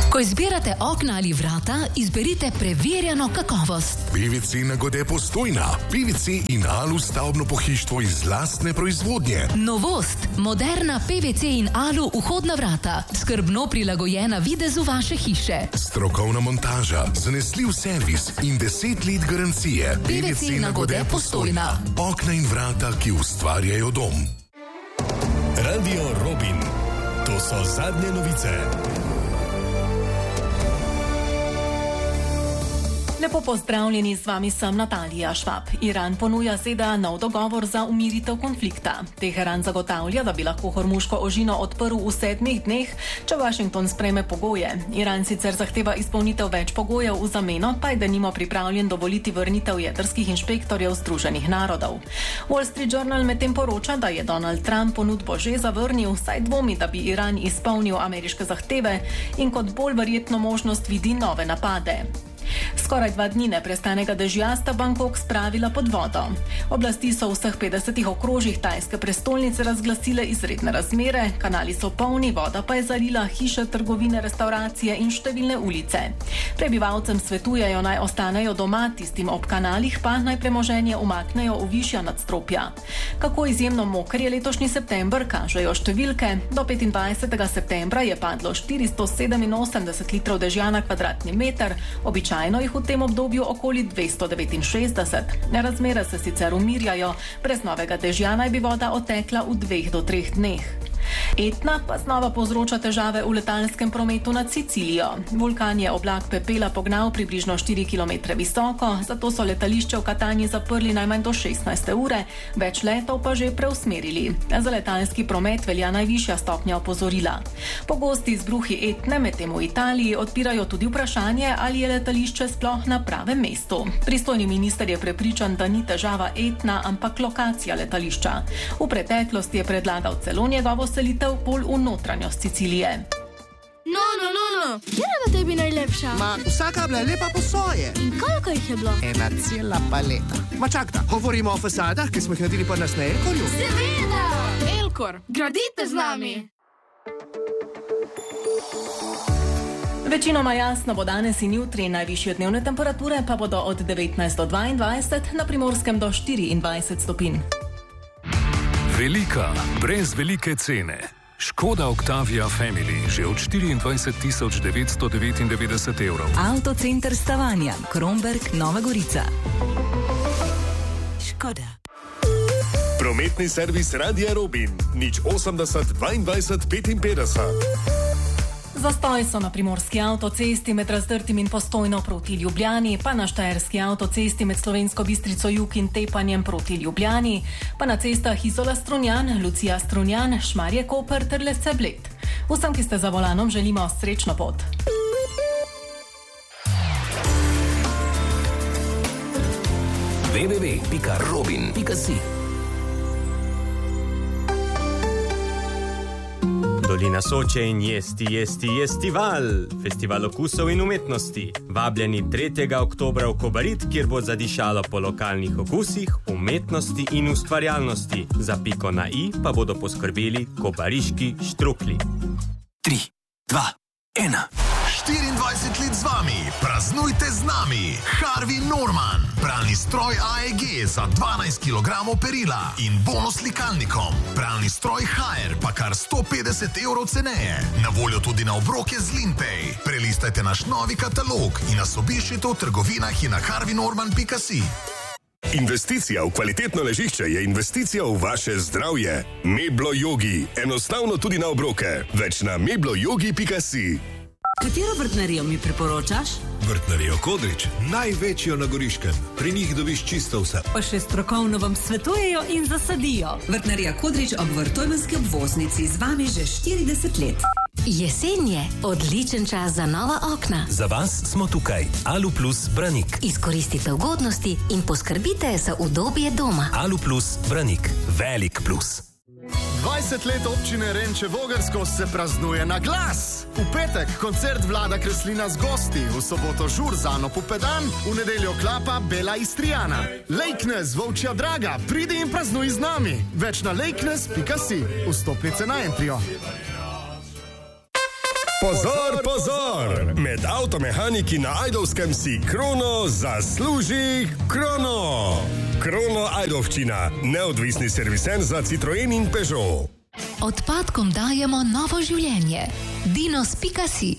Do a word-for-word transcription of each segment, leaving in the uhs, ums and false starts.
Ko izbirate okna ali vrata, izberite preverjeno kakovost. P V C Nagode Postojna. P V C in Alu stavbno pohištvo iz lastne proizvodnje. Novost. Moderna P V C in Alu vhodna vrata. Skrbno prilagojena videzu vaše hiše. Strokovna montaža, zanesljiv servis in deset let garancije. P V C Nagode Postojna. Okna in vrata, ki ustvarjajo dom. Radio Robin. To so zadnje novice. Lepo pozdravljeni, z vami sem Natalija Švab. Iran ponuja Z D A nov dogovor za umiritev konflikta. Teheran zagotavlja, da bi lahko Hormuško ožino odprl v sedmih dneh, če Washington sprejme pogoje. Iran sicer zahteva izpolnitev več pogojev, v zameno pa je denimo pripravljen dovoliti vrnitev jedrskih inšpektorjev Združenih narodov. Wall Street Journal medtem poroča, da je Donald Trump ponudbo že zavrnil, saj dvomi, da bi Iran izpolnil ameriške zahteve in kot bolj verjetno možnost vidi nove napade. Skoraj dva dni neprestanega dežja sta Bangkok spravila pod vodo. Oblasti so v vseh petdesetih okrožjih tajske prestolnice razglasile izredne razmere, kanali so polni, voda pa je zalila hiše, trgovine, restauracije in številne ulice. Prebivalcem svetujejo naj ostanejo doma, tistim ob kanalih pa naj premoženje umaknejo v višja nadstropja. Kako izjemno moker je letošnji september, kažejo številke. Do petindvajsetega septembra je padlo štiristo sedeminosemdeset litrov dežja na kvadratni meter, običajno jih v tem obdobju okoli dvesto devetinšestdeset. Razmere se sicer umirjajo, brez novega dežja naj bi voda otekla v dveh do treh dneh. Etna pa znova povzroča težave v letalskem prometu nad Sicilijo. Vulkan je oblak pepela pognal približno štiri kilometre visoko, zato so letališče v Katanji zaprli najmanj do šestnajste ure, več letov pa že preusmerili. Za letalski promet velja najvišja stopnja opozorila. Pogosti izbruhi Etne medtem v Italiji odpirajo tudi vprašanje, ali je letališče sploh na pravem mestu. Pristojni minister je prepričan, da ni težava Etna, ampak lokacija letališča. V preteklosti je predlagal celo njegovo selitev bolj v notranjost Sicilije. No, no, no, no. Kjer je tebi najlepša? Ma, vsaka je bila lepa po svoje. In koliko jih je bilo? Ena cela paleta. Ma čakta, govorimo o fasadah, ki smo jih naredili pa nas na Elkorju? Seveda! Elkor, gradite z nami! Večinoma jasno bo danes in jutri, najvišje dnevne temperature pa bodo od devetnajst do dvaindvajset, na Primorskem do štiriindvajset stopinj. Velika, brez velike cene. Škoda Octavia Family že od štiriindvajset tisoč devetsto devetindevetdeset evrov. Avtocenter Stavanja, Kromberk, Nova Gorica. Škoda. Prometni servis Radia Robin. nič osemdeset dvaindvajset petinpetdeset. Zastoj so na primorski avtocesti med Razdrtim in Postojno proti Ljubljani, pa na štajerski avtocesti med Slovensko Bistrico Jug in Tepanjem proti Ljubljani, pa na cestah Izola Strunjan, Lucija Strunjan, Šmarje Koper ter Lesce Bled. Vsem, ki ste za volanom, želimo srečno pot. w w w pika robin pika si Dolina Soče in Jesti, Jesti, Jestival, festival okusov in umetnosti. Vabljeni tretjega oktobra v Kobarid, kjer bo zadišalo po lokalnih okusih, umetnosti in ustvarjalnosti. Za piko na i pa bodo poskrbeli kobariški štrukli. tri, dva, ena. štiriindvajset let z vami, praznujte z nami. Harvey Norman, pralni stroj A E G za dvanajst kilogramov perila in bonus likalnikom. Pralni stroj H R pa kar sto petdeset evrov ceneje. Na voljo tudi na obroke z Linpay. Prelistajte naš novi katalog in nas obiščite v trgovinah in na harvey norman pika si. Investicija v kvalitetno ležišče je investicija v vaše zdravje. Meblo Yogi. Enostavno tudi na obroke. Več na meblo yogi pika si. Katero vrtnarijo mi priporočaš? Vrtnarijo Kodrič, največjo na Goriškem. Pri njih dobiš čisto vse. Pa še strokovno vam svetujejo in zasadijo. Vrtnarija Kodrič ob Vrtojmenski obvoznici z vami že štirideset let. Jesen je odličen čas za nova okna. Za vas smo tukaj. Alu Plus Branik. Izkoristite ugodnosti in poskrbite za udobje doma. Alu Plus Branik. Velik plus. dvajset let občine Renče Vogrsko se praznuje na glas. V petek koncert Vlada Kreslina z gosti, v soboto žur z Ano Pupedan, v nedeljo klapa Bela Istrijana. Lejknes, Volčja Draga, pridi in praznuj z nami. Več na lejknes pika si. Vstopnice na Entrio. Pozor, pozor! Med avtomehaniki na Ajdovskem si Krono zasluži krono. Krono Ajdovščina, neodvisni serviser za Citroen in Peugeot. Odpadkom dajemo novo življenje. Dinos pika si.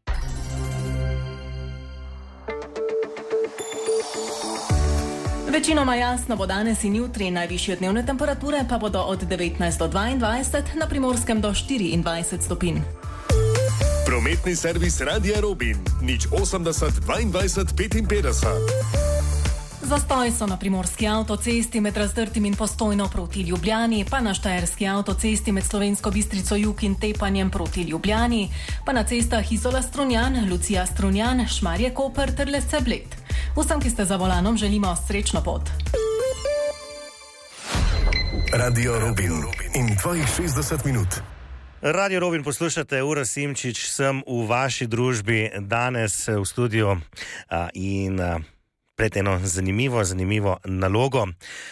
Večinoma jasno bo danes in jutri, najvišje dnevne temperature pa bodo od devetnajst do dvaindvajset, na Primorskem do štiriindvajset stopinj. Prometni servis Radia Robin, nič osemdeset dvaindvajset petinpetdeset. Zastoj so na primorski avtocesti med Razdrtim in Postojno proti Ljubljani, pa na štajerski avtocesti med Slovensko Bistrico jug in Tepanjem proti Ljubljani, pa na cestah Izola Strunjan, Lucija Strunjan, Šmarje Koper ter Lesce Bled. Vsem, ki ste za volanom, želimo srečno pot. Radio Robin in tvojih šestdeset minut. Radio Robin poslušate, Ura Simčič, sem v vaši družbi danes v studiu a, in a, pred eno zanimivo, zanimivo nalogo.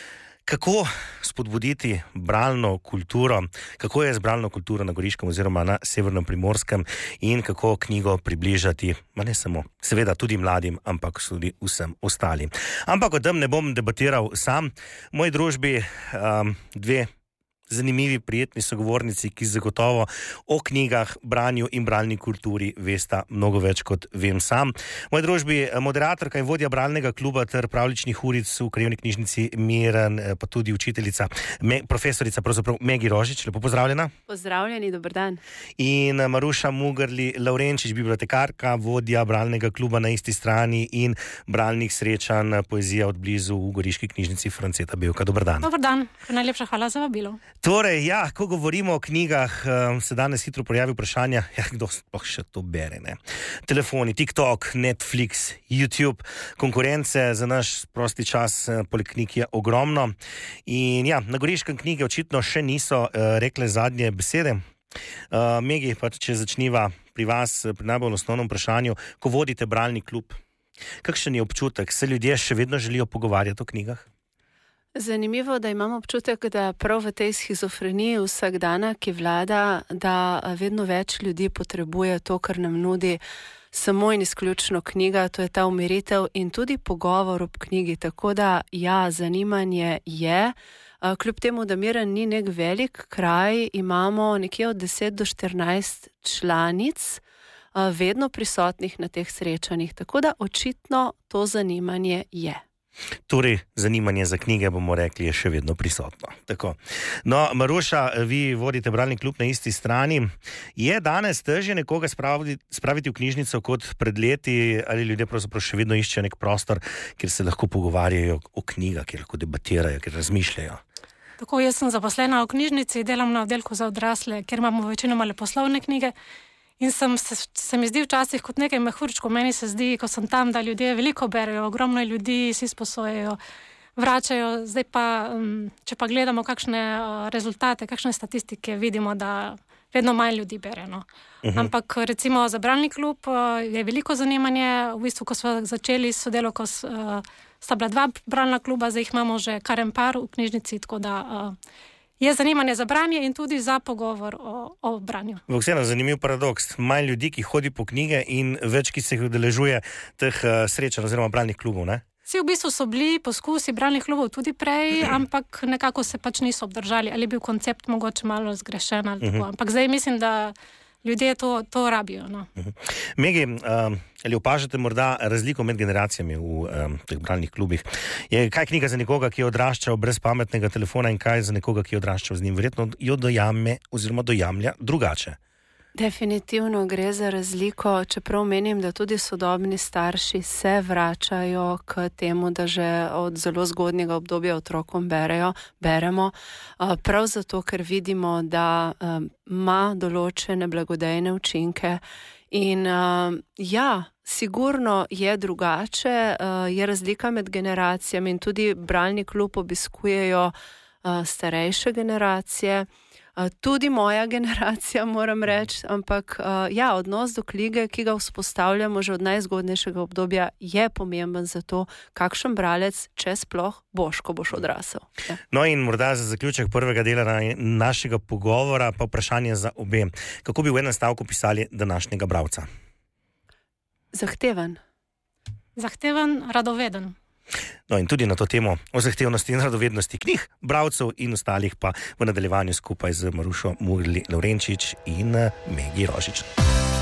Kako spodbuditi bralno kulturo, kako je z bralno kulturo na Goriškem oziroma na Severnem Primorskem in kako knjigo približati, ma ne samo, seveda tudi mladim, ampak tudi vsem ostalim. Ampak o tem ne bom debatiral sam. V moji družbi um, dve zanimivi, prijetni sogovornici, ki zagotovo o knjigah, branju in bralni kulturi vesta mnogo več, kot vem sam. V moji družbi moderatorka in vodja bralnega kluba ter pravličnih uric v Krajevni knjižnici Miren, pa tudi učiteljica, me, profesorica pravzaprav Megi Rožič. Lepo pozdravljena. Pozdravljeni, dober dan. In Maruša Mugrli Lavrenčič, bibliotekarka, vodja bralnega kluba na isti strani in bralnih srečanj Poezija od blizu v Goriški knjižnici Franceta Bevka. Dober dan. Dober dan, najlepša hvala za vabilo. Torej, ja, ko govorimo o knjigah, se danes hitro pojavi vprašanje, ja, kdo sploh še to bere, ne? Telefoni, TikTok, Netflix, YouTube, konkurence za naš prosti čas poleg knjig je ogromno. In ja, na Goriškem knjige očitno še niso uh, rekle zadnje besede. Uh, Megi, pa če začniva pri vas, pri najbolj osnovnem vprašanju, ko vodite bralni klub, kakšen je občutek? Se ljudje še vedno želijo pogovarjati o knjigah? Zanimivo, da imam občutek, da prav v tej schizofreniji vsak dana, ki vlada, da vedno več ljudi potrebuje to, kar nam nudi samo in izključno knjiga, to je ta umiritev in tudi pogovor ob knjigi. Tako da, ja, zanimanje je. Kljub temu, da Miren ni nek velik kraj, imamo nekje od deset do štirinajst članic vedno prisotnih na teh srečanjih. Tako da očitno to zanimanje je. Torej, zanimanje za knjige, bomo rekli, je še vedno prisotno. Tako. No, Maruša, vi vodite bralni klub na isti strani. Je danes težje nekoga spraviti, spraviti v knjižnico kot pred leti, ali ljudje pravzaprav še vedno iščejo nek prostor, kjer se lahko pogovarjajo o knjigah, kjer lahko debatirajo, kjer razmišljajo? Tako, jaz sem zaposlena v knjižnici, delam na oddelku za odrasle, kjer imamo večinoma leposlovne knjige. In sem, se, se mi zdi včasih kot nekaj mehurčkov, meni se zdi, ko sem tam, da ljudje veliko berejo, ogromno ljudi si sposojejo, vračajo. Zdaj pa, če pa gledamo kakšne rezultate, kakšne statistike, vidimo, da vedno manj ljudi bere. No. Uh-huh. Ampak recimo za bralni klub je veliko zanimanje. V bistvu, ko smo začeli s sodelovko, sta bila dva bralna kluba, zdaj jih imamo že kar en par v knjižnici, tako da je zanimanje za branje in tudi za pogovor o, o branju. Vseeno, zanimiv paradoks. Manj ljudi, ki hodi po knjige in več, ki se jih udeležuje teh uh, srečanj oziroma bralnih klubov, ne? Vsi v bistvu so bili poskusi bralnih klubov tudi prej, ampak nekako se pač niso obdržali. Ali je bil koncept mogoče malo zgrešen ali tako. Ampak zdaj mislim, da ljudje to, to rabijo. No. Megi, um, ali opažate morda razliko med generacijami v um, teh bralnih klubih? Je kaj knjiga za nekoga, ki je odraščal brez pametnega telefona in kaj za nekoga, ki je odraščal z njim? Verjetno jo dojame oziroma dojamlja drugače. Definitivno gre za razliko, čeprav menim, da tudi sodobni starši se vračajo k temu, da že od zelo zgodnjega obdobja otrokom berejo, beremo, prav zato, ker vidimo, da ima določene blagodejne učinke in ja, sigurno je drugače, je razlika med generacijami in tudi bralni klub obiskujejo starejše generacije. tudi moja generacija, moram reči, ampak ja, odnos do knjige, ki ga vzpostavljamo že od najzgodnejšega obdobja, je pomemben za to, kakšen bralec, če sploh boš, ko boš odrasel. Ja. No in morda za zaključek prvega dela našega pogovora pa vprašanje za obe. Kako bi v enem stavku pisali današnjega bralca? Zahteven. Zahteven, radoveden. No in tudi na to temo o zahtevnosti in radovednosti knjig, bralcev in ostalih pa v nadaljevanju skupaj z Marušo Murli Lavrenčič in Megi Rožič.